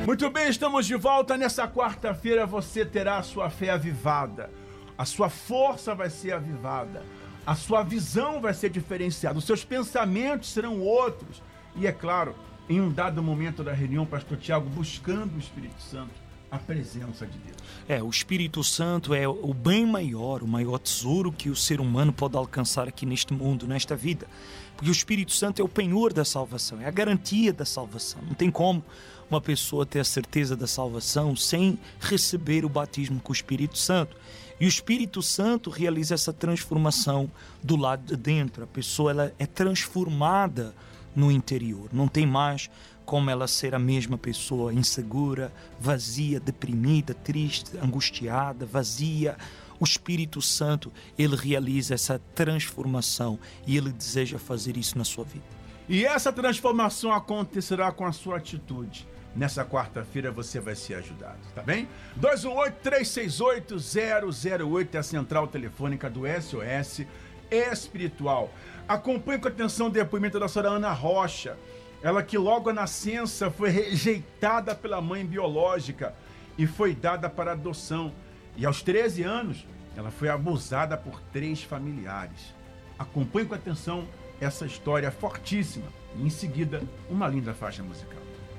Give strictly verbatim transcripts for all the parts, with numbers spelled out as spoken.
Muito bem, estamos de volta. Nessa quarta-feira você terá a sua fé avivada, a sua força vai ser avivada, a sua visão vai ser diferenciada, os seus pensamentos serão outros. E é claro, em um dado momento da reunião, pastor Tiago, buscando o Espírito Santo, a presença de Deus. É, o Espírito Santo é o bem maior, o maior tesouro que o ser humano pode alcançar aqui neste mundo, nesta vida. Porque o Espírito Santo é o penhor da salvação, é a garantia da salvação. Não tem como uma pessoa ter a certeza da salvação sem receber o batismo com o Espírito Santo. E o Espírito Santo realiza essa transformação do lado de dentro. A pessoa ela é transformada no interior. Não tem mais como ela ser a mesma pessoa, insegura, vazia, deprimida, triste, angustiada, vazia. O Espírito Santo, ele realiza essa transformação e ele deseja fazer isso na sua vida. E essa transformação acontecerá com a sua atitude. Nessa quarta-feira você vai ser ajudado, tá bem? dois um oito, três seis oito, zero zero oito é a central telefônica do S O S Espiritual. Acompanhe com atenção o depoimento da senhora Ana Rocha. Ela que logo à nascença foi rejeitada pela mãe biológica e foi dada para adoção. E aos treze anos, ela foi abusada por três familiares. Acompanhe com atenção essa história fortíssima. E em seguida, uma linda faixa musical.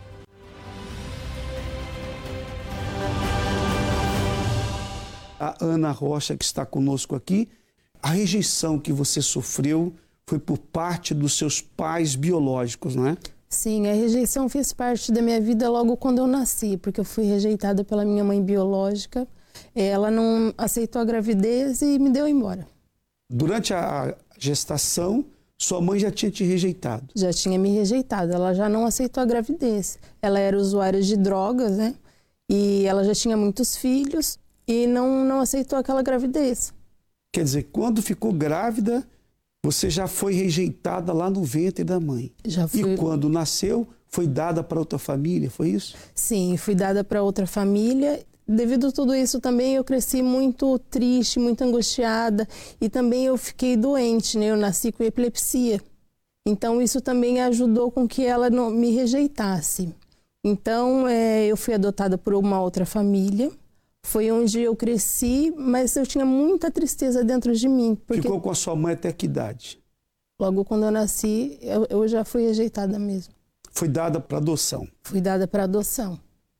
A Ana Rocha, que está conosco aqui, a rejeição que você sofreu foi por parte dos seus pais biológicos, não é? Sim, a rejeição fez parte da minha vida logo quando eu nasci, porque eu fui rejeitada pela minha mãe biológica. Ela não aceitou a gravidez e me deu embora. Durante a gestação, sua mãe já tinha te rejeitado? Já tinha me rejeitado, ela já não aceitou a gravidez. Ela era usuária de drogas, né? E ela já tinha muitos filhos e não, não aceitou aquela gravidez. Quer dizer, quando ficou grávida, você já foi rejeitada lá no ventre da mãe. Já fui... E quando nasceu, foi dada para outra família, foi isso? Sim, fui dada para outra família. Devido a tudo isso também eu cresci muito triste, muito angustiada e também eu fiquei doente, né? Eu nasci com epilepsia. Então isso também ajudou com que ela não me rejeitasse. Então é, eu fui adotada por uma outra família. Foi onde eu cresci, mas eu tinha muita tristeza dentro de mim. Porque ficou com a sua mãe até que idade? Logo quando eu nasci, eu, eu já fui rejeitada mesmo. Foi dada para adoção? Fui dada para adoção.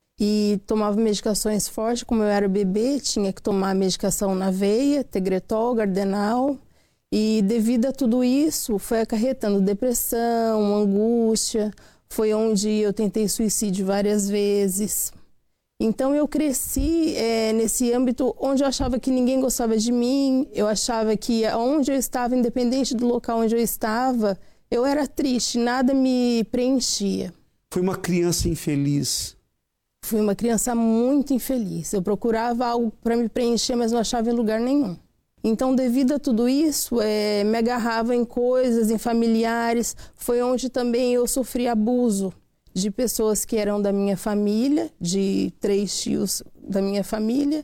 E tomava medicações fortes, como eu era bebê, tinha que tomar medicação na veia, Tegretol, Gardenal. E devido a tudo isso, foi acarretando depressão, angústia. Foi onde eu tentei suicídio várias vezes. Então eu cresci é, nesse âmbito onde eu achava que ninguém gostava de mim, eu achava que onde eu estava, independente do local onde eu estava, eu era triste, nada me preenchia. Foi uma criança infeliz? Fui uma criança muito infeliz. Eu procurava algo para me preencher, mas não achava em lugar nenhum. Então, devido a tudo isso, é, me agarrava em coisas, em familiares. Foi onde também eu sofri abuso de pessoas que eram da minha família, de três tios da minha família,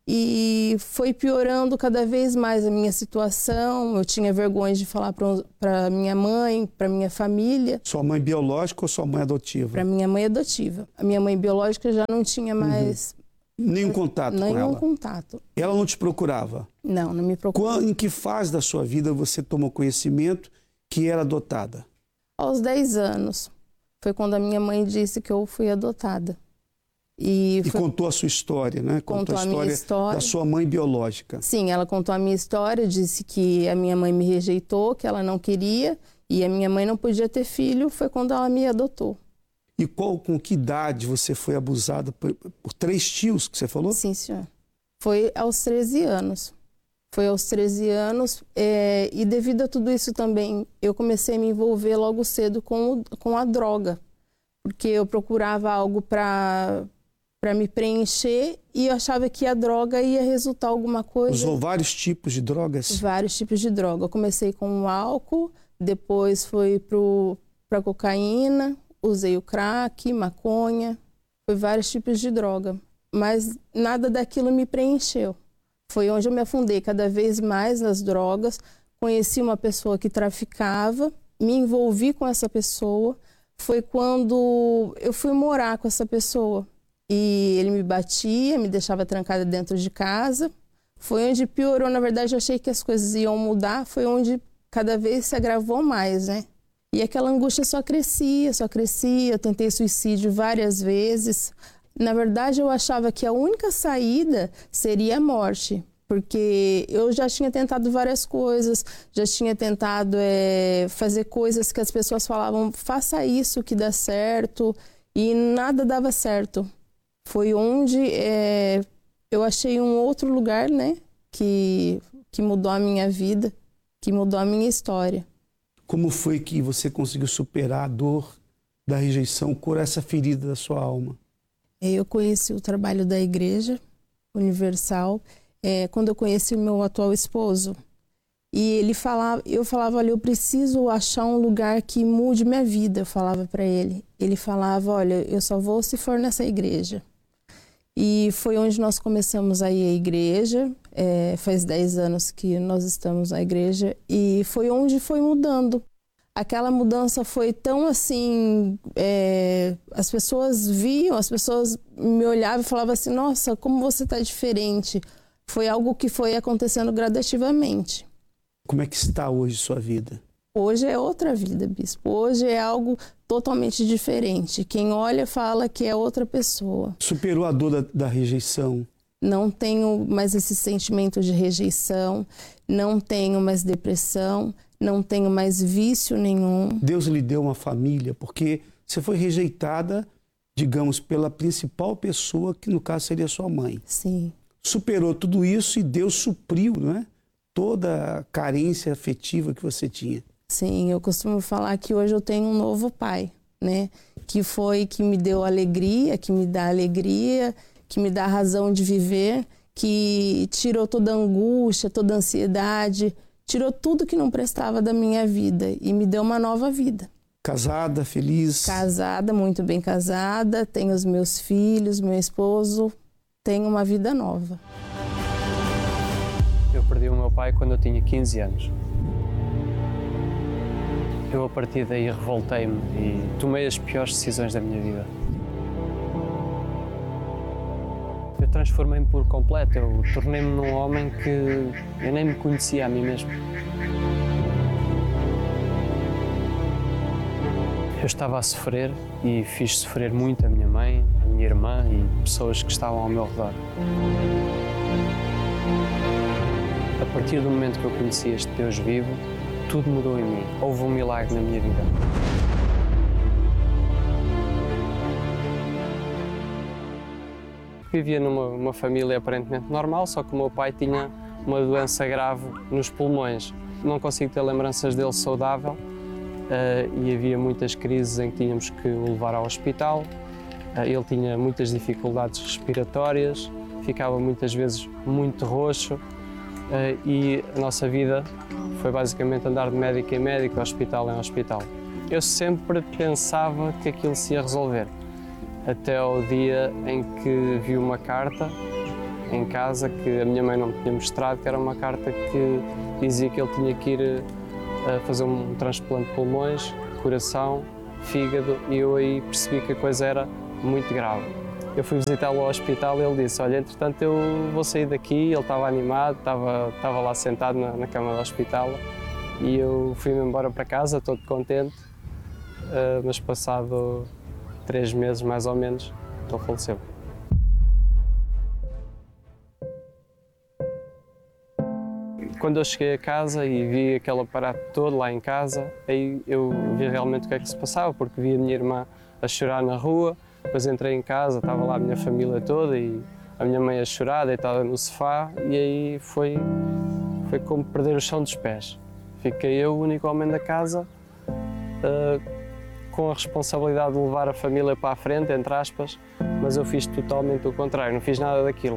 e foi piorando cada vez mais a minha situação. Eu tinha vergonha de falar para minha mãe, para minha família. Sua mãe biológica ou sua mãe adotiva? Para minha mãe adotiva. A minha mãe biológica já não tinha mais... Uhum. Nenhum contato nenhum com ela? Nenhum contato. Ela não te procurava? Não, não me procurava. Quando, em que fase da sua vida você tomou conhecimento que era adotada? Aos dez anos. Foi quando a minha mãe disse que eu fui adotada. E, e foi... contou a sua história, né? Contou, contou a, a história minha história da sua mãe biológica. Sim, ela contou a minha história, disse que a minha mãe me rejeitou, que ela não queria, e a minha mãe não podia ter filho, foi quando ela me adotou. E qual, com que idade você foi abusada por, por três tios que você falou? Sim, senhor. Foi aos treze anos. Foi aos treze anos, é, e devido a tudo isso também, eu comecei a me envolver logo cedo com, o, com a droga. Porque eu procurava algo para para me preencher e eu achava que a droga ia resultar alguma coisa. Usou vários tipos de drogas? Vários tipos de droga. Eu comecei com o álcool, depois foi para cocaína, usei o crack, maconha, foi vários tipos de droga. Mas nada daquilo me preencheu. Foi onde eu me afundei cada vez mais nas drogas, conheci uma pessoa que traficava, me envolvi com essa pessoa. Foi quando eu fui morar com essa pessoa. e ele me batia, me deixava trancada dentro de casa. Foi onde piorou, na verdade eu achei que as coisas iam mudar, foi onde cada vez se agravou mais, né? E aquela angústia só crescia, só crescia, eu tentei suicídio várias vezes. Na verdade eu achava que a única saída seria a morte, porque eu já tinha tentado várias coisas, já tinha tentado é, fazer coisas que as pessoas falavam, faça isso que dá certo, e nada dava certo. Foi onde é, eu achei um outro lugar, né, que, que mudou a minha vida, que mudou a minha história. Como foi que você conseguiu superar a dor da rejeição, curar essa ferida da sua alma? Eu conheci o trabalho da Igreja Universal, É, quando eu conheci o meu atual esposo, e ele falava, eu falava, olha, eu preciso achar um lugar que mude minha vida, eu falava para ele. Ele falava, olha, eu só vou se for nessa igreja. E foi onde nós começamos a ir à igreja, é, faz dez anos que nós estamos na igreja, e foi onde foi mudando. Aquela mudança foi tão assim, é, as pessoas viam, as pessoas me olhavam e falavam assim, nossa, como você está diferente. Foi algo que foi acontecendo gradativamente. Como é que está hoje sua vida? Hoje é outra vida, bispo. Hoje é algo totalmente diferente. Quem olha fala que é outra pessoa. Superou a dor da, da rejeição? Não tenho mais esse sentimento de rejeição, não tenho mais depressão, não tenho mais vício nenhum. Deus lhe deu uma família, porque você foi rejeitada, digamos, pela principal pessoa, que no caso seria sua mãe. Sim. Superou tudo isso e Deus supriu, não é? Toda a carência afetiva que você tinha. Sim, eu costumo falar que hoje eu tenho um novo pai, né? Que foi que me deu alegria, que me dá alegria, que me dá razão de viver, que tirou toda a angústia, toda a ansiedade, tirou tudo que não prestava da minha vida e me deu uma nova vida. Casada, feliz? Casada, muito bem casada, tenho os meus filhos, meu esposo. Tenho uma vida nova. Eu perdi o meu pai quando eu tinha quinze anos. Eu, a partir daí, revoltei-me e tomei as piores decisões da minha vida. Eu transformei-me por completo. Eu tornei-me num homem que eu nem me conhecia a mim mesmo. Eu estava a sofrer e fiz sofrer muito a minha mãe, a minha irmã e pessoas que estavam ao meu redor. A partir do momento que eu conheci este Deus vivo, tudo mudou em mim. Houve um milagre na minha vida. Vivia numa uma família aparentemente normal, só que o meu pai tinha uma doença grave nos pulmões. Não consigo ter lembranças dele saudável. Uh, e havia muitas crises em que tínhamos que o levar ao hospital. Uh, ele tinha muitas dificuldades respiratórias, ficava muitas vezes muito roxo uh, e a nossa vida foi basicamente andar de médico em médico, hospital em hospital. Eu sempre pensava que aquilo se ia resolver, até ao dia em que vi uma carta em casa que a minha mãe não me tinha mostrado, que era uma carta que dizia que ele tinha que ir a fazer um transplante de pulmões, coração, fígado, e eu aí percebi que a coisa era muito grave. Eu fui visitá-lo ao hospital e ele disse, olha, entretanto eu vou sair daqui. Ele estava animado, estava, estava lá sentado na, na cama do hospital e eu fui-me embora para casa, todo contente, uh, mas passado três meses mais ou menos, ele faleceu. Quando eu cheguei a casa e vi aquele aparato todo lá em casa, aí eu vi realmente o que é que se passava, porque vi a minha irmã a chorar na rua, depois entrei em casa, estava lá a minha família toda e a minha mãe a chorar, deitada no sofá, e aí foi, foi como perder o chão dos pés. Fiquei eu, o único homem da casa, uh, com a responsabilidade de levar a família para a frente, entre aspas, mas eu fiz totalmente o contrário, não fiz nada daquilo.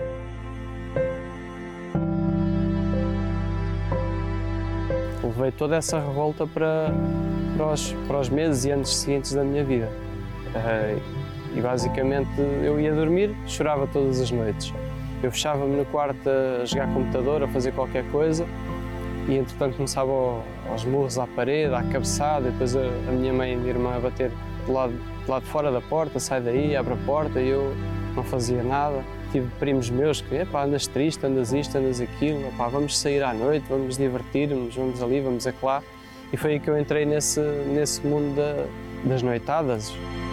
Levei toda essa revolta para, para, os, para os meses e anos seguintes da minha vida. Uh, e basicamente eu ia dormir, chorava todas as noites. Eu fechava-me no quarto a jogar computador, a fazer qualquer coisa, e entretanto começava aos murros à parede, à cabeçada, e depois a, a minha mãe e a minha irmã a bater do lado, do lado de fora da porta, sai daí, abre a porta, e eu não fazia nada. Tive primos meus que, epá, andas triste, andas isto, andas aquilo, epá, vamos sair à noite, vamos divertir-nos, vamos ali, vamos acolá. E foi aí que eu entrei nesse, nesse mundo da, das noitadas.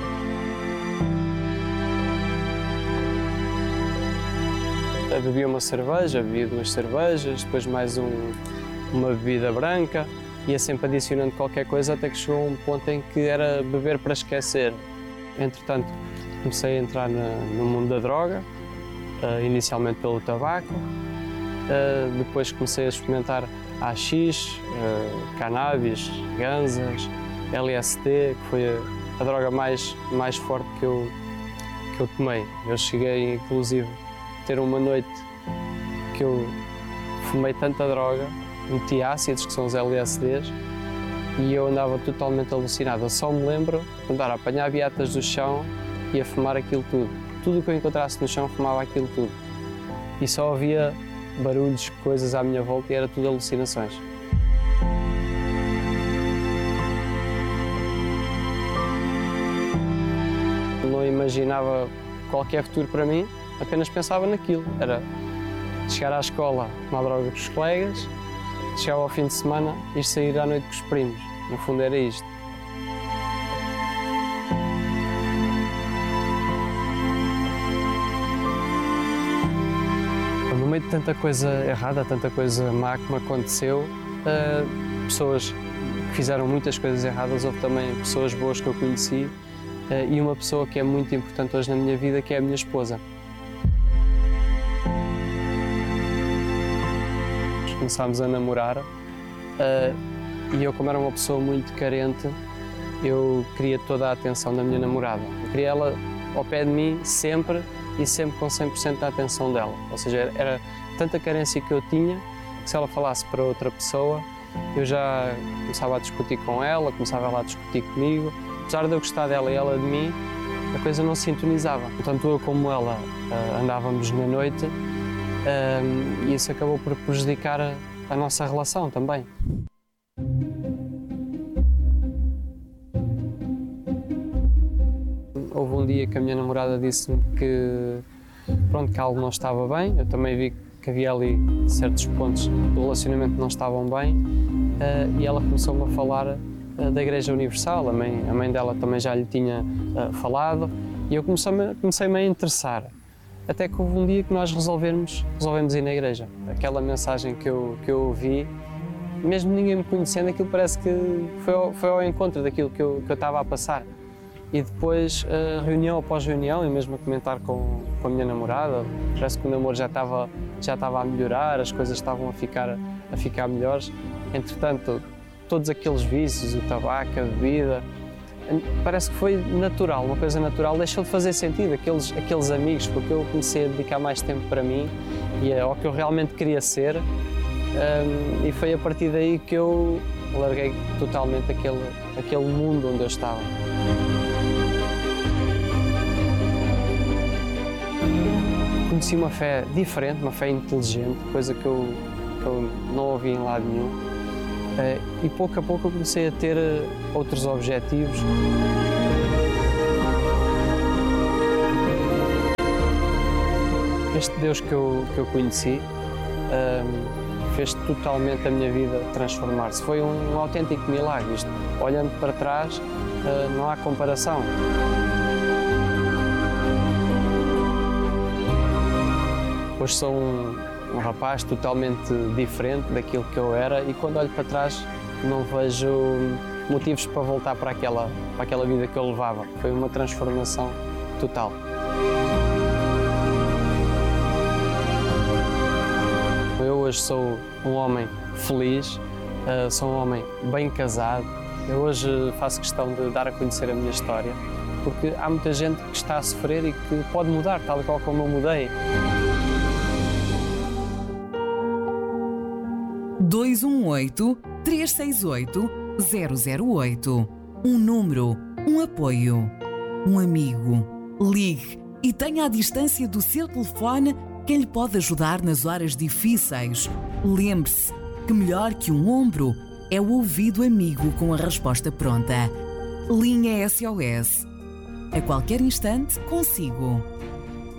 Eu bebia uma cerveja, bebia duas cervejas, depois mais um, uma bebida branca, ia sempre adicionando qualquer coisa até que chegou a um ponto em que era beber para esquecer. Entretanto, comecei a entrar na, no mundo da droga, uh, inicialmente pelo tabaco, uh, depois comecei a experimentar A X, uh, cannabis, ganzas, L S D, que foi a, a droga mais, mais forte que eu, que eu tomei. Eu cheguei, inclusive, a ter uma noite que eu fumei tanta droga, meti ácidos, que são os L S Ds, e eu andava totalmente alucinado. Eu só me lembro de andar a apanhar beatas do chão e a fumar aquilo tudo. Tudo o que eu encontrasse no chão, fumava aquilo tudo. E só havia barulhos, coisas à minha volta e era tudo alucinações. Não imaginava qualquer futuro para mim, apenas pensava naquilo. Era chegar à escola, tomar droga com os colegas, chegava ao fim de semana e sair à noite com os primos. No fundo era isto. No meio de tanta coisa errada, tanta coisa má que me aconteceu, uh, pessoas que fizeram muitas coisas erradas, houve também pessoas boas que eu conheci, uh, e uma pessoa que é muito importante hoje na minha vida, que é a minha esposa. Começámos a namorar, uh, e eu, como era uma pessoa muito carente, eu queria toda a atenção da minha namorada. Eu queria ela ao pé de mim sempre e sempre com cem por cento da atenção dela. Ou seja, era, era tanta carência que eu tinha que se ela falasse para outra pessoa, eu já começava a discutir com ela, começava ela a discutir comigo. Apesar de eu gostar dela e ela de mim, a coisa não se sintonizava. Tanto eu como ela uh, andávamos na noite, uh, e isso acabou por prejudicar a, a nossa relação também. Houve um dia que a minha namorada disse-me que, pronto, que algo não estava bem. Eu também vi que havia ali certos pontos do relacionamento que não estavam bem, uh, e ela começou-me a falar uh, da Igreja Universal. A mãe, a mãe dela também já lhe tinha uh, falado, e eu comecei-me comecei-me a interessar. Até que houve um dia que nós resolvemos, resolvemos ir na igreja. Aquela mensagem que eu, que eu ouvi, mesmo ninguém me conhecendo, aquilo parece que foi ao, foi ao encontro daquilo que eu, que eu estava a passar. E depois, uh, reunião após reunião, e mesmo a comentar com, com a minha namorada, parece que o namoro já estava, já estava a melhorar, as coisas estavam a ficar, a ficar melhores. Entretanto, todos aqueles vícios, o tabaco, a bebida, parece que foi natural, uma coisa natural, deixou de fazer sentido, aqueles, aqueles amigos, porque eu comecei a dedicar mais tempo para mim e ao que eu realmente queria ser, um, e foi a partir daí que eu larguei totalmente aquele, aquele mundo onde eu estava. Conheci uma fé diferente, uma fé inteligente, coisa que eu, que eu não ouvi em lado nenhum. Uh, e pouco a pouco eu comecei a ter uh, outros objetivos. Este Deus que eu, que eu conheci uh, fez totalmente a minha vida transformar-se. Foi um, um autêntico milagre. Isto, olhando para trás, uh, não há comparação. Hoje sou um, um rapaz totalmente diferente daquilo que eu era, e quando olho para trás não vejo motivos para voltar para aquela, para aquela vida que eu levava. Foi uma transformação total. Eu hoje sou um homem feliz, sou um homem bem casado. Eu hoje faço questão de dar a conhecer a minha história, porque há muita gente que está a sofrer e que pode mudar, tal e qual como eu mudei. dois um oito, três seis oito, zero zero oito. Um número, um apoio, um amigo. Ligue e tenha à distância do seu telefone quem lhe pode ajudar nas horas difíceis. Lembre-se que melhor que um ombro é o ouvido amigo com a resposta pronta. Linha S O S. A qualquer instante, consigo.